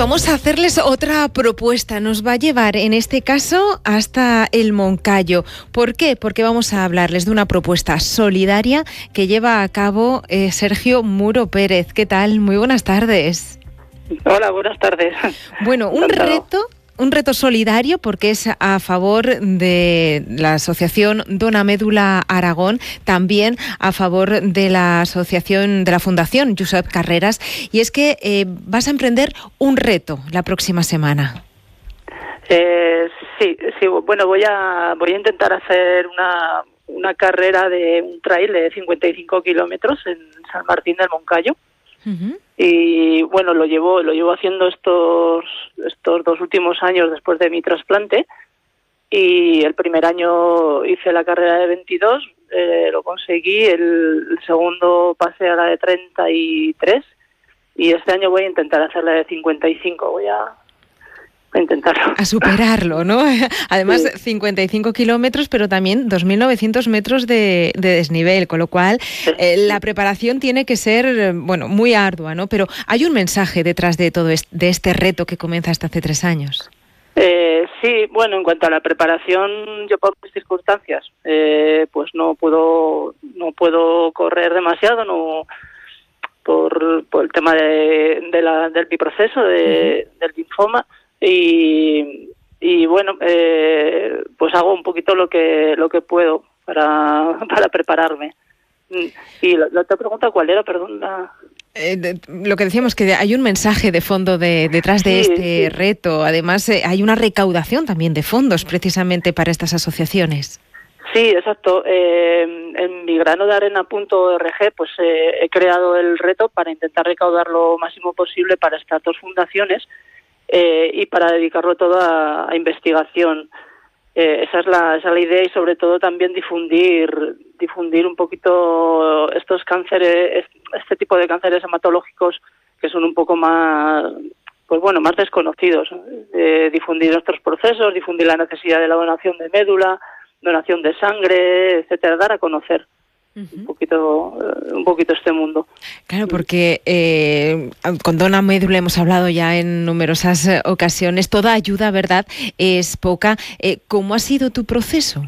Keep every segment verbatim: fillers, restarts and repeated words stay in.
vamos a hacerles otra propuesta. Nos va a llevar, en este caso, hasta el Moncayo. ¿Por qué? Porque vamos a hablarles de una propuesta solidaria que lleva a cabo eh, Sergio Muro Pérez. ¿Qué tal? Muy buenas tardes. Hola, buenas tardes. Bueno, un reto... Un reto solidario porque es a favor de la asociación Dona Médula Aragón, también a favor de la asociación de la Fundación Josep Carreras, y es que eh, vas a emprender un reto la próxima semana. Eh, sí, sí, bueno, voy a voy a intentar hacer una una carrera de un trail de cincuenta y cinco kilómetros en San Martín del Moncayo. Uh-huh. Y bueno, lo llevo lo llevo haciendo estos estos dos últimos años después de mi trasplante, y el primer año hice la carrera de veintidós, eh, lo conseguí, el, el segundo pasé a la de treinta y tres, y este año voy a intentar hacer la de cincuenta y cinco, voy a a intentarlo. A superarlo, ¿no? Además, sí. cincuenta y cinco kilómetros, pero también dos mil novecientos metros de, de desnivel, con lo cual eh, la preparación tiene que ser, bueno, muy ardua, ¿no? Pero hay un mensaje detrás de todo este, de este reto que comienza hasta hace tres años. Eh, sí, bueno, en cuanto a la preparación, yo por mis circunstancias, eh, pues no puedo, no puedo correr demasiado, no por, por el tema de, de la, del biproceso, de, uh-huh. del linfoma. Y, y bueno, eh, pues hago un poquito lo que lo que puedo para para prepararme. Y la, la otra pregunta, ¿cuál era? Perdón. La... Eh, de, lo que decíamos, que hay un mensaje de fondo de, detrás de sí, este sí. reto. Además, eh, hay una recaudación también de fondos precisamente para estas asociaciones. Sí, exacto. Eh, en migranodearena punto org pues eh, he creado el reto para intentar recaudar lo máximo posible para estas dos fundaciones. Eh, y para dedicarlo todo a, a investigación. Eh, esa es la esa es la idea, y sobre todo también difundir difundir un poquito estos cánceres, este tipo de cánceres hematológicos que son un poco más, pues bueno, más desconocidos. Eh, difundir nuestros procesos, difundir la necesidad de la donación de médula, donación de sangre, etcétera, dar a conocer Uh-huh. un poquito un poquito este mundo. Claro, porque eh, con Dona Médula hemos hablado ya en numerosas ocasiones. Toda ayuda, ¿verdad?, es poca. Eh, ¿Cómo ha sido tu proceso?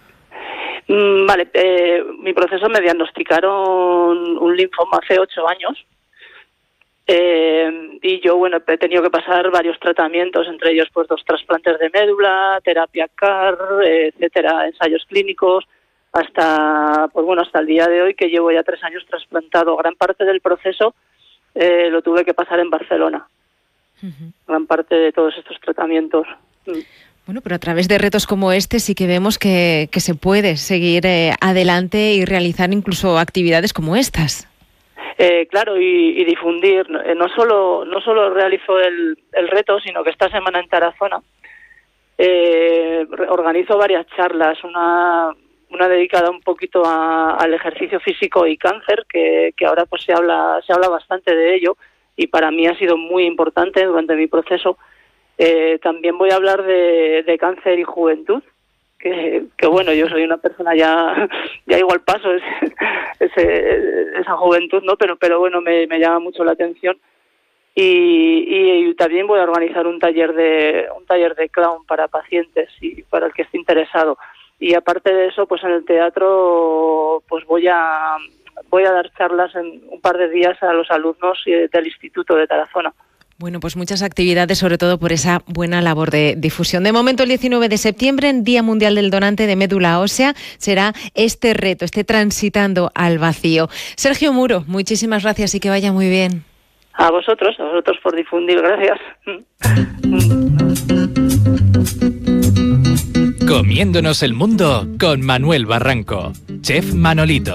Mm, vale, eh, mi proceso me diagnosticaron un linfoma hace ocho años. Eh, y yo, bueno, he tenido que pasar varios tratamientos, entre ellos pues dos trasplantes de médula, terapia C A R, eh, etcétera, ensayos clínicos, hasta pues bueno hasta el día de hoy, que llevo ya tres años trasplantado. Gran parte del proceso eh, lo tuve que pasar en Barcelona. Uh-huh. Gran parte de todos estos tratamientos. Bueno, pero a través de retos como este sí que vemos que, que se puede seguir eh, adelante y realizar incluso actividades como estas. Eh, claro, y, y difundir. No solo no solo realizo el, el reto, sino que esta semana en Tarazona eh, organizo varias charlas, una una dedicada un poquito a, al ejercicio físico y cáncer, que, que ahora pues se habla se habla bastante de ello, y para mí ha sido muy importante durante mi proceso. Eh, también voy a hablar de, de cáncer y juventud, que, que bueno, yo soy una persona ya ya igual paso ese, ese, esa juventud, ¿no? Pero pero bueno, me, me llama mucho la atención. Y, y también voy a organizar un taller de un taller de clown para pacientes y para el que esté interesado. Y aparte de eso, pues en el teatro pues voy a voy a dar charlas en un par de días a los alumnos del Instituto de Tarazona. Bueno, pues muchas actividades, sobre todo por esa buena labor de difusión. De momento, el diecinueve de septiembre, en Día Mundial del Donante de Médula Ósea, será este reto, este Transitando al Vacío. Sergio Muro, muchísimas gracias y que vaya muy bien. A vosotros, a vosotros por difundir, gracias. Comiéndonos el mundo con Manuel Barranco, Chef Manolito.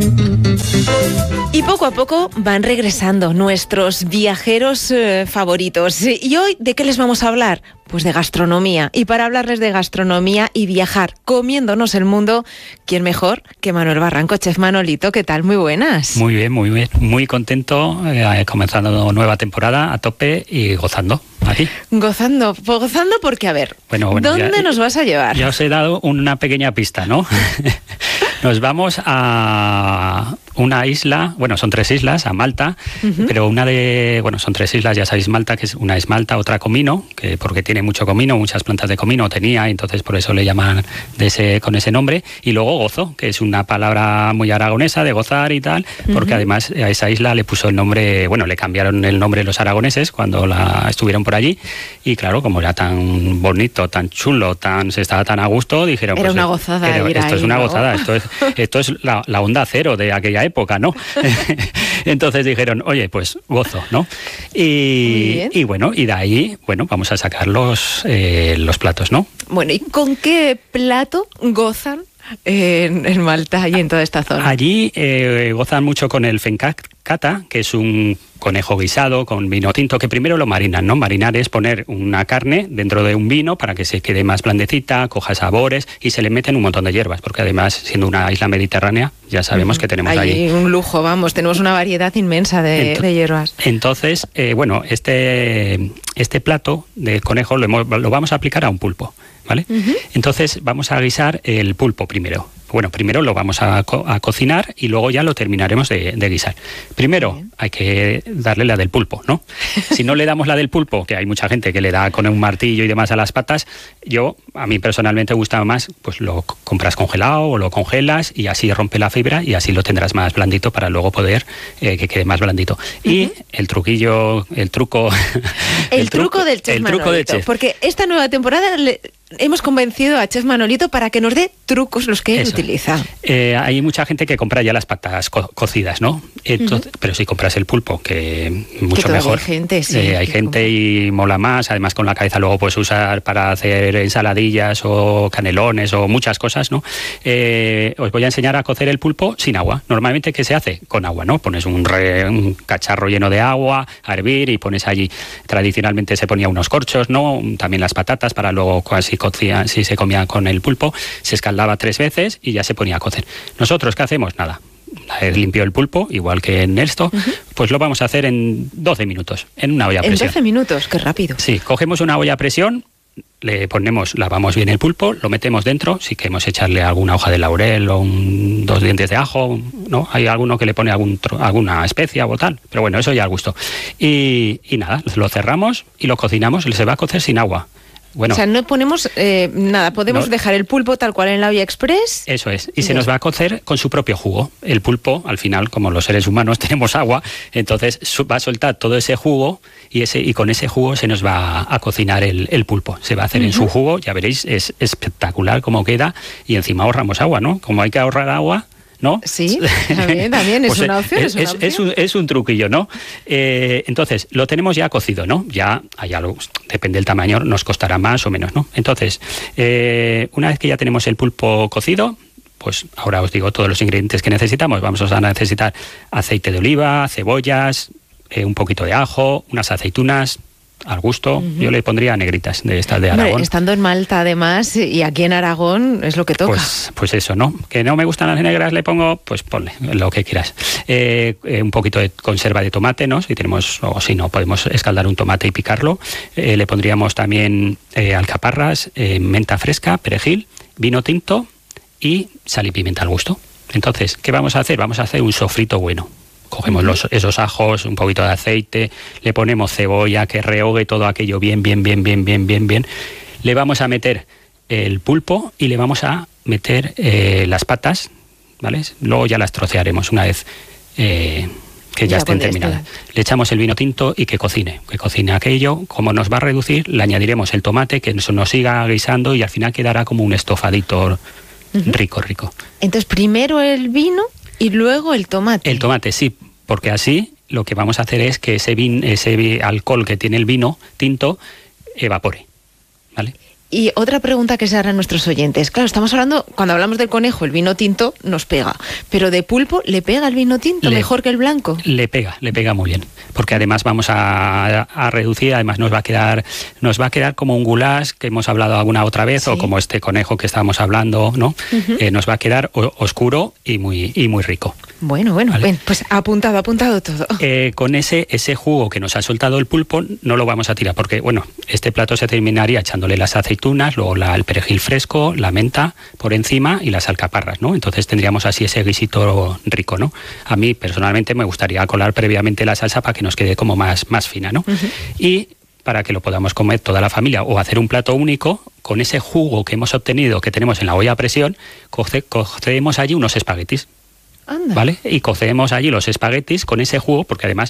Y poco a poco van regresando nuestros viajeros eh, favoritos. Y hoy, ¿de qué les vamos a hablar? Pues de gastronomía. Y para hablarles de gastronomía y viajar comiéndonos el mundo, ¿quién mejor que Manuel Barranco, Chef Manolito? ¿Qué tal? Muy buenas. Muy bien, muy bien. Muy contento, eh, comenzando nueva temporada a tope y gozando. Aquí. Gozando, pues gozando porque, a ver, bueno, bueno, ¿dónde ya, nos vas a llevar? Ya os he dado una pequeña pista, ¿no? Nos vamos a una isla, bueno, son tres islas, a Malta, uh-huh. pero una de, bueno, son tres islas, ya sabéis, Malta, que es una es Malta, otra comino, que porque tiene mucho comino, muchas plantas de comino tenía, entonces por eso le llaman de ese, con ese nombre, y luego gozo, que es una palabra muy aragonesa de gozar y tal, porque uh-huh. además a esa isla le puso el nombre, bueno, le cambiaron el nombre los aragoneses cuando la estuvieron por allí, y claro, como era tan bonito, tan chulo, tan se estaba tan a gusto, dijeron... Era pues, una gozada. Era, esto ahí, es una ¿no? gozada, esto es, esto es la, la onda cero de aquella época, ¿no? Entonces dijeron, oye, pues gozo, ¿no? Y, y bueno, y de ahí, bueno, vamos a sacar los, eh, los platos, ¿no? Bueno, ¿y con qué plato gozan en, en Malta y en toda esta zona? Allí eh, gozan mucho con el fencacata, que es un conejo guisado con vino tinto, que primero lo marinan, ¿no? Marinar es poner una carne dentro de un vino para que se quede más blandecita, coja sabores, y se le meten un montón de hierbas, porque además, siendo una isla mediterránea, ya sabemos uh-huh. que tenemos Hay allí un lujo, vamos, tenemos una variedad inmensa de, Ent- de hierbas. Entonces, eh, bueno, este, este plato de conejo lo, hemos, lo vamos a aplicar a un pulpo, ¿vale? Uh-huh. Entonces, vamos a guisar el pulpo primero. Bueno, primero lo vamos a, co- a cocinar y luego ya lo terminaremos de, de guisar. Primero hay que darle la del pulpo, ¿no? Si no le damos la del pulpo, que hay mucha gente que le da con un martillo y demás a las patas, yo, a mí personalmente me gusta más, pues lo compras congelado o lo congelas y así rompe la fibra y así lo tendrás más blandito para luego poder eh, que quede más blandito. Uh-huh. Y el truquillo, el truco... El, el truco, truco del chef el Manolito, truco del chef. Porque esta nueva temporada... Le... hemos convencido a Chef Manolito para que nos dé trucos los que él Eso. utiliza. Eh, hay mucha gente que compra ya las patas co- cocidas, ¿no? Entonces, uh-huh. Pero si compras el pulpo, que mucho que mejor. Hay gente, sí, eh, hay gente compra. Y mola más. Además, con la cabeza luego puedes usar para hacer ensaladillas o canelones o muchas cosas, ¿no? Eh, os voy a enseñar a cocer el pulpo sin agua. Normalmente, ¿qué se hace? Con agua, ¿no? Pones un, re, un cacharro lleno de agua a hervir y pones allí. Tradicionalmente se ponía unos corchos, ¿no? También las patatas para luego casi cocía, si se comía con el pulpo, se escaldaba tres veces y ya se ponía a cocer. Nosotros, ¿qué hacemos? Nada. Limpio el pulpo, igual que en esto, uh-huh. pues lo vamos a hacer en doce minutos, en una olla a presión. En doce minutos, qué rápido. Sí, cogemos una olla a presión, le ponemos, lavamos bien el pulpo, lo metemos dentro, si queremos echarle alguna hoja de laurel o un, dos dientes de ajo, ¿no? Hay alguno que le pone algún, alguna especia o tal, pero bueno, eso ya al gusto. Y, y nada, lo cerramos y lo cocinamos, se va a cocer sin agua. Bueno, o sea, no ponemos eh, nada, podemos no, dejar el pulpo tal cual en la olla express. Eso es, y se nos va a cocer con su propio jugo. El pulpo, al final, como los seres humanos tenemos agua, entonces va a soltar todo ese jugo y ese y con ese jugo se nos va a, a cocinar el, el pulpo. Se va a hacer uh-huh. en su jugo, ya veréis, es espectacular cómo queda y encima ahorramos agua, ¿no? Como hay que ahorrar agua, ¿no? Sí, también, también es pues una opción. Es, es, una es, opción. es, un, es un truquillo, ¿no? Eh, entonces, lo tenemos ya cocido, ¿no? Ya hay algo, depende del tamaño, nos costará más o menos, ¿no? Entonces, eh, una vez que ya tenemos el pulpo cocido, pues ahora os digo todos los ingredientes que necesitamos. Vamos a necesitar aceite de oliva, cebollas, eh, un poquito de ajo, unas aceitunas, al gusto. Uh-huh. Yo le pondría negritas de estas de Aragón. Hombre, estando en Malta además y aquí en Aragón es lo que toca. Pues, pues eso, ¿no? Que no me gustan las negras, le pongo, pues ponle lo que quieras. Eh, eh, un poquito de conserva de tomate, ¿no? Si tenemos, o si no, podemos escaldar un tomate y picarlo. Eh, le pondríamos también eh, alcaparras, eh, menta fresca, perejil, vino tinto y sal y pimienta al gusto. Entonces, ¿qué vamos a hacer? Vamos a hacer un sofrito bueno. Cogemos los, esos ajos, un poquito de aceite, le ponemos cebolla, que rehogue todo aquello bien, bien, bien, bien, bien, bien, bien. Le vamos a meter el pulpo y le vamos a meter eh, las patas, ¿vale? Luego ya las trocearemos una vez eh, que ya, ya estén terminadas. Le echamos el vino tinto y que cocine, que cocine aquello. Como nos va a reducir, le añadiremos el tomate, que nos siga guisando y al final quedará como un estofadito uh-huh. rico, rico. Entonces, primero el vino... y luego el tomate. El tomate, sí, porque así lo que vamos a hacer es que ese, vin, ese alcohol que tiene el vino tinto evapore, ¿vale? Y otra pregunta que se harán nuestros oyentes. Claro, estamos hablando, cuando hablamos del conejo, el vino tinto nos pega, pero de pulpo, ¿le pega el vino tinto le, mejor que el blanco? Le pega, le pega muy bien, porque además vamos a, a reducir, además nos va a quedar nos va a quedar como un goulash que hemos hablado alguna otra vez, sí. O como este conejo que estábamos hablando, ¿no? Uh-huh. Eh, nos va a quedar o, oscuro y muy, y muy rico. Bueno, bueno, ¿vale? Bien, pues apuntado, apuntado todo. Eh, con ese, ese jugo que nos ha soltado el pulpo no lo vamos a tirar porque, bueno, este plato se terminaría echándole las aceitunas, luego la, el perejil fresco, la menta por encima y las alcaparras, ¿no? Entonces tendríamos así ese guisito rico, ¿no? A mí personalmente me gustaría colar previamente la salsa para que nos quede como más, más fina, ¿no? Uh-huh. Y para que lo podamos comer toda la familia o hacer un plato único, con ese jugo que hemos obtenido, que tenemos en la olla a presión, coce, cocemos allí unos espaguetis. Anda. ¿Vale? Y cocemos allí los espaguetis con ese jugo, porque además,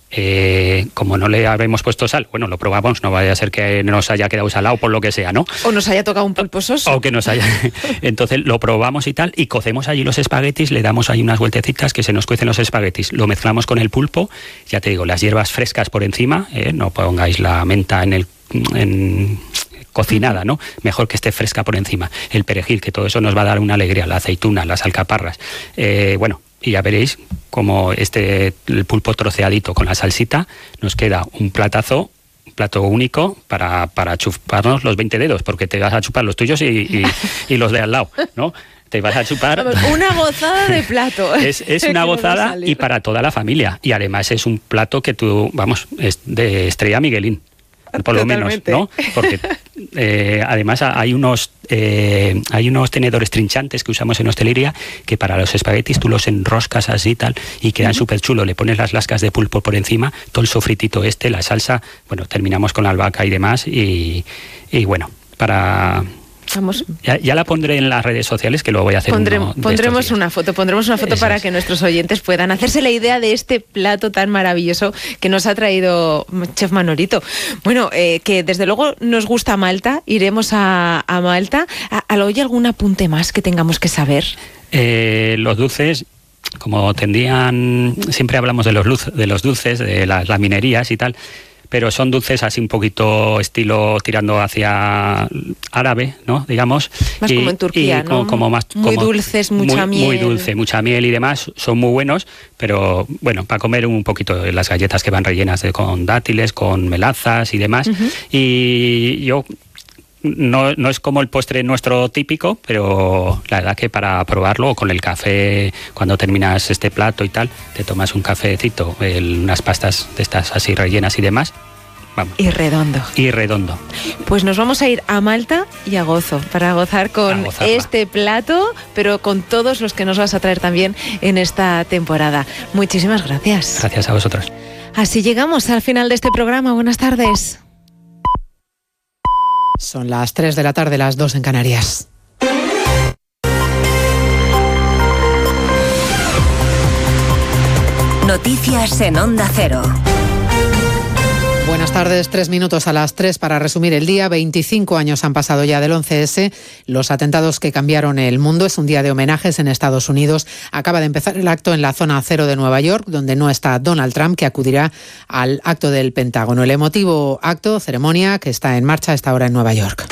eh, como no le habremos puesto sal, bueno, lo probamos, no vaya a ser que nos haya quedado salado por lo que sea, ¿no? O nos haya tocado un pulpo soso. O que nos haya... Entonces lo probamos y tal, y cocemos allí los espaguetis, le damos ahí unas vueltecitas que se nos cuecen los espaguetis, lo mezclamos con el pulpo, ya te digo, las hierbas frescas por encima, ¿eh? No pongáis la menta en el... En... cocinada, ¿no? Mejor que esté fresca por encima. El perejil, que todo eso nos va a dar una alegría, la aceituna, las alcaparras. Eh, bueno, y ya veréis como este, el pulpo troceadito con la salsita, nos queda un platazo, un plato único para, para chuparnos los veinte dedos, porque te vas a chupar los tuyos y, y, y los de al lado, ¿no? Te vas a chupar... Una gozada de plato. Es, es una gozada y para toda la familia. Y además es un plato que tú, vamos, es de estrella Miguelín. Por lo Totalmente. menos, ¿no? Porque eh, además hay unos eh, hay unos tenedores trinchantes que usamos en hostelería que para los espaguetis tú los enroscas así y tal y quedan uh-huh. súper chulo. Le pones las lascas de pulpo por encima, todo el sofritito este, la salsa, bueno, terminamos con la albahaca y demás y, y bueno, para... Vamos. Ya, ya la pondré en las redes sociales, que lo voy a hacer. Pondremos, pondremos una foto, pondremos una foto Eso para es. que nuestros oyentes puedan hacerse la idea de este plato tan maravilloso que nos ha traído Chef Manolito. Bueno, eh, que desde luego nos gusta Malta, iremos a, a Malta. ¿Hay algún apunte más que tengamos que saber? Eh, los dulces, como tendrían, siempre hablamos de los, luz, de los dulces, de las laminerías y tal, pero son dulces así un poquito estilo tirando hacia árabe, ¿no? Digamos. Más y, como en Turquía, ¿no? Como, como más, muy como dulces, mucha muy, miel. Muy dulce, mucha miel y demás, son muy buenos, pero bueno, para comer un poquito las galletas que van rellenas de, con dátiles, con melazas y demás. Uh-huh. Y yo... No, no es como el postre nuestro típico, pero la verdad que para probarlo con el café, cuando terminas este plato y tal, te tomas un cafecito, el, unas pastas de estas así rellenas y demás. Vamos. Y redondo. Y redondo. Pues nos vamos a ir a Malta y a Gozo para gozar con este plato, pero con todos los que nos vas a traer también en esta temporada. Muchísimas gracias. Gracias a vosotros. Así llegamos al final de este programa. Buenas tardes. Son las tres de la tarde, las dos en Canarias. Noticias en Onda Cero. Buenas tardes, tres minutos a las tres para resumir el día. veinticinco años han pasado ya del once ese, los atentados que cambiaron el mundo. Es un día de homenajes en Estados Unidos. Acaba de empezar el acto en la zona cero de Nueva York, donde no está Donald Trump, que acudirá al acto del Pentágono. El emotivo acto, ceremonia, que está en marcha a esta hora en Nueva York.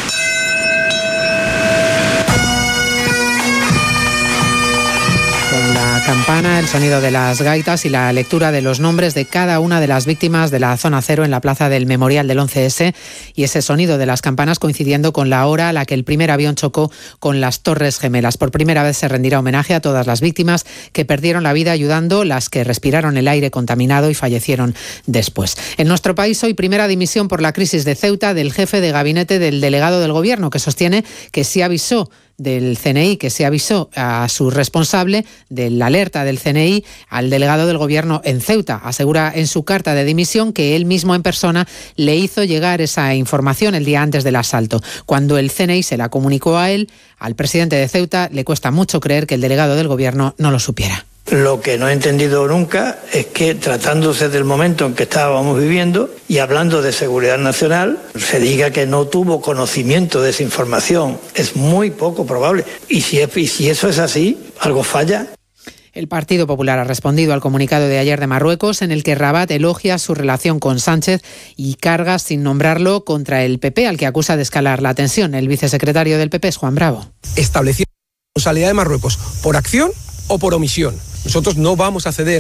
Campana, el sonido de las gaitas y la lectura de los nombres de cada una de las víctimas de la zona cero en la plaza del Memorial del once ese, y ese sonido de las campanas coincidiendo con la hora a la que el primer avión chocó con las Torres Gemelas. Por primera vez se rendirá homenaje a todas las víctimas que perdieron la vida ayudando, las que respiraron el aire contaminado y fallecieron después. En nuestro país hoy primera dimisión por la crisis de Ceuta del jefe de gabinete del delegado del Gobierno, que sostiene que sí avisó del C N I, que se avisó a su responsable de la alerta del C N I al delegado del Gobierno en Ceuta. Asegura en su carta de dimisión que él mismo en persona le hizo llegar esa información el día antes del asalto. Cuando el C N I se la comunicó a él, al presidente de Ceuta, le cuesta mucho creer que el delegado del Gobierno no lo supiera. Lo que no he entendido nunca es que, tratándose del momento en que estábamos viviendo y hablando de seguridad nacional, se diga que no tuvo conocimiento de esa información. Es muy poco probable. Y si, es, y si eso es así, algo falla. El Partido Popular ha respondido al comunicado de ayer de Marruecos, en el que Rabat elogia su relación con Sánchez y carga, sin nombrarlo, contra el P P, al que acusa de escalar la tensión. El vicesecretario del P P es Juan Bravo. Estableció la responsabilidad de Marruecos por acción o por omisión. Nosotros no vamos a ceder